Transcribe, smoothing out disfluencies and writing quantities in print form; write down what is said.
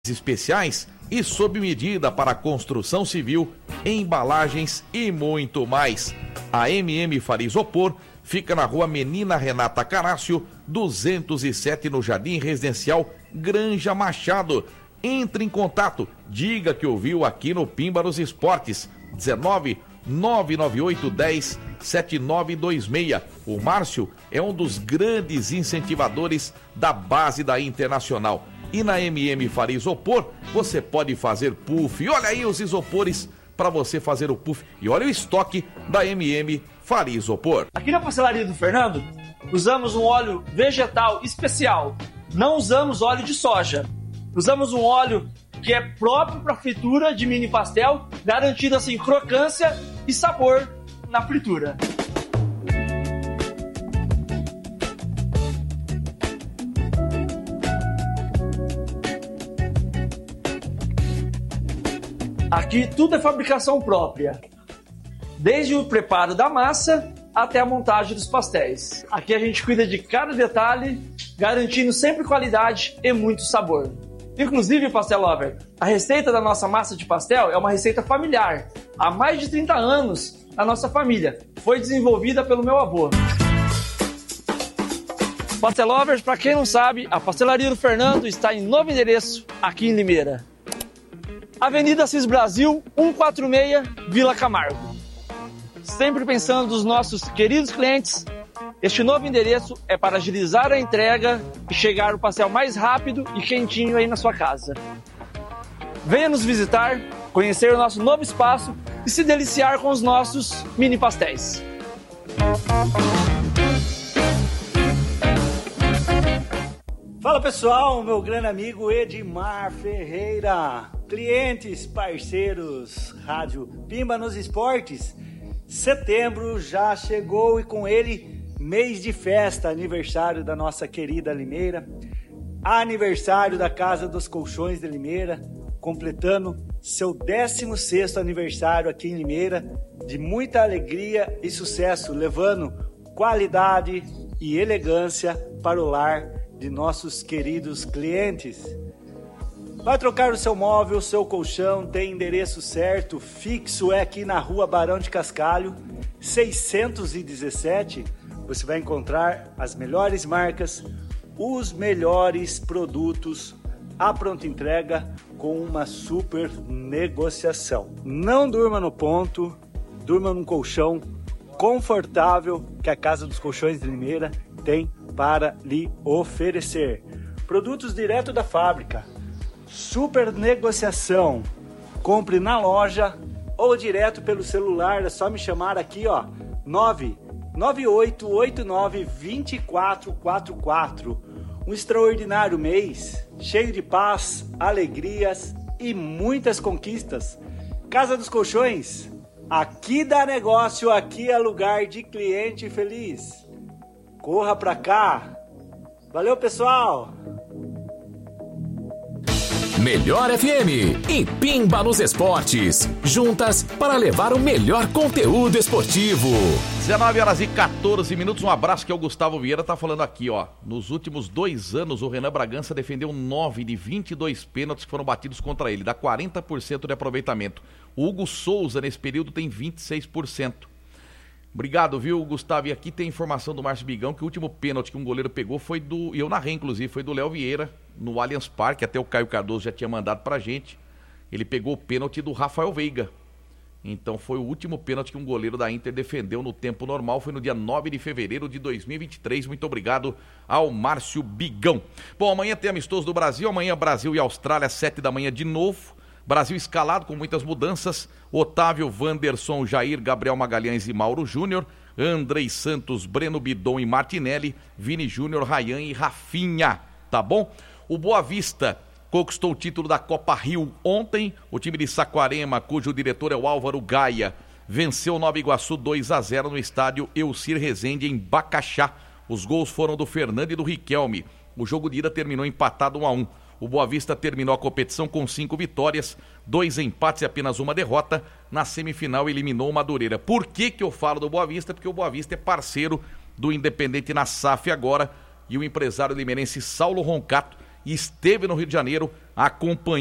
especiais e sob medida para construção civil, embalagens e muito mais. A MM Faria Isopor fica na rua Menina Renata Carácio, 207, no Jardim Residencial Granja Machado. Entre em contato, diga que ouviu aqui no Pimba nos Esportes. 19 998 10 7926. O Márcio é um dos grandes incentivadores da base da Internacional. E na MM Faria Isopor, você pode fazer puff. E olha aí os isopores para você fazer o puff. E olha o estoque da MM Faria Isopor. Aqui na pastelaria do Fernando, usamos um óleo vegetal especial. Não usamos óleo de soja. Usamos um óleo que é próprio para fritura de mini pastel, garantindo assim crocância e sabor na fritura. Aqui tudo é fabricação própria, desde o preparo da massa até a montagem dos pastéis. Aqui a gente cuida de cada detalhe, garantindo sempre qualidade e muito sabor. Inclusive, Pastel Lover, a receita da nossa massa de pastel é uma receita familiar. Há mais de 30 anos na nossa família. Foi desenvolvida pelo meu avô. Pastel Lovers, para quem não sabe, a Pastelaria do Fernando está em novo endereço aqui em Limeira. Avenida Assis Brasil, 146, Vila Camargo. Sempre pensando nos nossos queridos clientes, este novo endereço é para agilizar a entrega e chegar o pastel mais rápido e quentinho aí na sua casa. Venha nos visitar, conhecer o nosso novo espaço e se deliciar com os nossos mini pastéis. Fala pessoal, meu grande amigo Edmar Ferreira, clientes, parceiros, Rádio Pimba nos Esportes. Setembro já chegou e com ele mês de festa, aniversário da nossa querida Limeira, aniversário da Casa dos Colchões de Limeira, completando seu 16º aniversário aqui em Limeira, de muita alegria e sucesso, levando qualidade e elegância para o lar de nossos queridos clientes. Vai trocar o seu móvel, o seu colchão, tem endereço certo, fixo, é aqui na Rua Barão de Cascalho, 617. Você vai encontrar as melhores marcas, os melhores produtos, a pronta entrega com uma super negociação. Não durma no ponto, durma num colchão confortável que a Casa dos Colchões de Limeira tem para lhe oferecer. Produtos direto da fábrica, super negociação. Compre na loja ou direto pelo celular, é só me chamar aqui, ó, 998892444. Um extraordinário mês, cheio de paz, alegrias e muitas conquistas. Casa dos Colchões, aqui dá negócio, aqui é lugar de cliente feliz. Corra pra cá. Valeu, pessoal! Melhor FM e Pimba nos Esportes, juntas para levar o melhor conteúdo esportivo. 19h14. Um abraço que é o Gustavo Vieira tá falando aqui, ó. Nos últimos 2 anos, o Renan Bragança defendeu 9 de 22 pênaltis que foram batidos contra ele, dá 40% de aproveitamento. O Hugo Souza, nesse período, tem 26%. Obrigado, viu, Gustavo? E aqui tem informação do Márcio Bigão que o último pênalti que um goleiro pegou foi e eu narrei, inclusive, foi do Léo Vieira, no Allianz Parque, até o Caio Cardoso já tinha mandado pra gente. Ele pegou o pênalti do Rafael Veiga. Então foi o último pênalti que um goleiro da Inter defendeu no tempo normal, foi no dia 9 de fevereiro de 2023. Muito obrigado ao Márcio Bigão. Bom, amanhã tem amistoso do Brasil, amanhã Brasil e Austrália, 7 da manhã de novo. Brasil escalado com muitas mudanças: Otávio, Wanderson, Jair, Gabriel Magalhães e Mauro Júnior, Andrei Santos, Breno Bidon e Martinelli, Vini Júnior, Ryan e Rafinha, tá bom? O Boa Vista conquistou o título da Copa Rio ontem. O time de Saquarema, cujo diretor é o Álvaro Gaia, venceu o Nova Iguaçu 2-0 no estádio Elcir Rezende, em Bacaxá. Os gols foram do Fernando e do Riquelme. O jogo de ida terminou empatado 1-1. O Boa Vista terminou a competição com 5 vitórias, 2 empates e apenas 1 derrota. Na semifinal eliminou o Madureira. Por que eu falo do Boa Vista? Porque o Boa Vista é parceiro do Independente na SAF agora. E o empresário limeirense Saulo Roncato esteve no Rio de Janeiro, acompanhou